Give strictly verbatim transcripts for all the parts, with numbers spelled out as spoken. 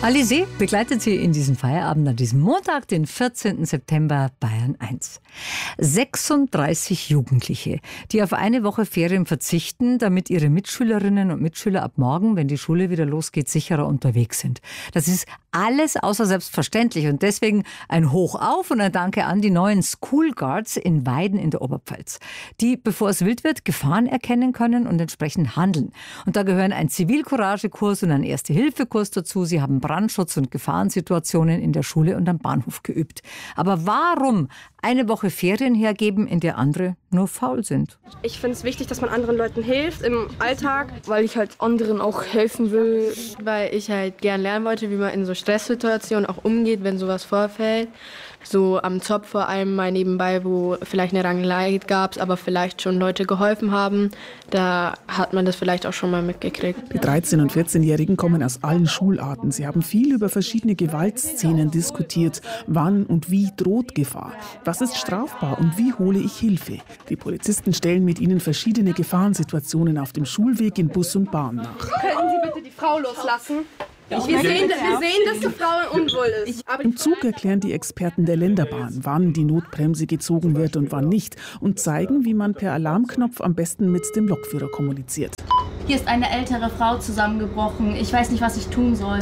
Alizé begleitet Sie in diesem Feierabend an diesem Montag, den vierzehnten September, Bayern eins. sechsunddreißig Jugendliche, die auf eine Woche Ferien verzichten, damit ihre Mitschülerinnen und Mitschüler ab morgen, wenn die Schule wieder losgeht, sicherer unterwegs sind. Das ist alles außer selbstverständlich und deswegen ein Hoch auf und ein Danke an die neuen School Guards in Weiden in der Oberpfalz, die, bevor es wild wird, Gefahren erkennen können und entsprechend handeln. Und da gehören ein Zivilcouragekurs und ein Erste-Hilfe-Kurs dazu. Sie haben Brandschutz und Gefahrensituationen in der Schule und am Bahnhof geübt. Aber warum eine Woche Ferien hergeben, in der andere nur faul sind? Ich finde es wichtig, dass man anderen Leuten hilft im Alltag. Weil ich halt anderen auch helfen will. Weil ich halt gern lernen wollte, wie man in so Stresssituationen auch umgeht, wenn sowas vorfällt. So am Zopf vor allem mal nebenbei, wo vielleicht eine Rangelei gab, aber vielleicht schon Leute geholfen haben. Da hat man das vielleicht auch schon mal mitgekriegt. Die dreizehn- und vierzehnjährigen kommen aus allen Schularten. Sie haben viel über verschiedene Gewaltszenen diskutiert. Wann und wie droht Gefahr? Was ist strafbar und wie hole ich Hilfe? Die Polizisten stellen mit ihnen verschiedene Gefahrensituationen auf dem Schulweg in Bus und Bahn nach. Könnten Sie bitte die Frau loslassen? Wir sehen, wir sehen, dass die Frau unwohl ist. Aber Im Zug erklären die Experten der Länderbahn, wann die Notbremse gezogen wird und wann nicht und zeigen, wie man per Alarmknopf am besten mit dem Lokführer kommuniziert. Hier ist eine ältere Frau zusammengebrochen. Ich weiß nicht, was ich tun soll.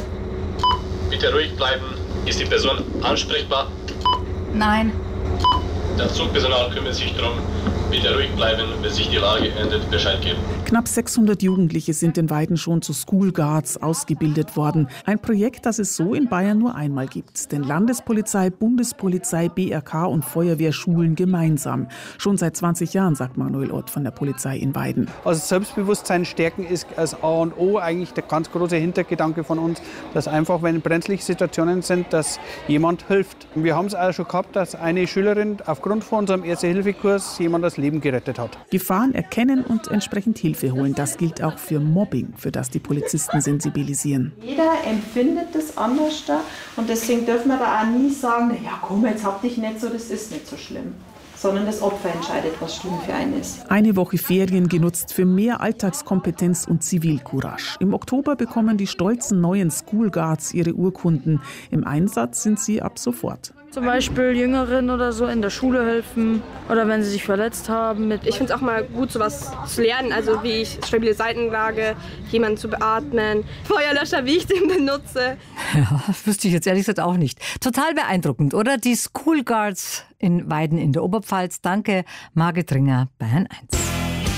Bitte ruhig bleiben. Ist die Person ansprechbar? Nein. Das Zugpersonal kümmert sich darum. Bitte ruhig bleiben, bis sich die Lage ändert, Bescheid geben. Knapp sechshundert Jugendliche sind in Weiden schon zu School Guards ausgebildet worden. Ein Projekt, das es so in Bayern nur einmal gibt. Denn Landespolizei, Bundespolizei, B R K und Feuerwehr schulen gemeinsam. Schon seit zwanzig Jahren, sagt Manuel Ott von der Polizei in Weiden. Also Selbstbewusstsein stärken ist als A und O eigentlich der ganz große Hintergedanke von uns, dass einfach, wenn brenzliche Situationen sind, dass jemand hilft. Wir haben es auch schon gehabt, dass eine Schülerin aufgrund von unserem Erste-Hilfe-Kurs jemand das Leben gerettet hat. Gefahren erkennen und entsprechend Hilfe holen, das gilt auch für Mobbing, für das die Polizisten sensibilisieren. Jeder empfindet das anders da und deswegen dürfen wir da auch nie sagen, ja komm, jetzt hab dich nicht so, das ist nicht so schlimm. Sondern das Opfer entscheidet, was schlimm für einen ist. Eine Woche Ferien genutzt für mehr Alltagskompetenz und Zivilcourage. Im Oktober bekommen die stolzen neuen School Guards ihre Urkunden. Im Einsatz sind sie ab sofort. Zum Beispiel Jüngeren oder so in der Schule helfen oder wenn sie sich verletzt haben. Mit ich finde es auch mal gut, sowas zu lernen, also wie ich stabile Seitenlage, jemanden zu beatmen, Feuerlöscher, wie ich den benutze. Ja, wüsste ich jetzt ehrlich gesagt auch nicht. Total beeindruckend, oder? Die School Guards in Weiden in der Oberpfalz. Danke, Margit Ringer, Bayern eins.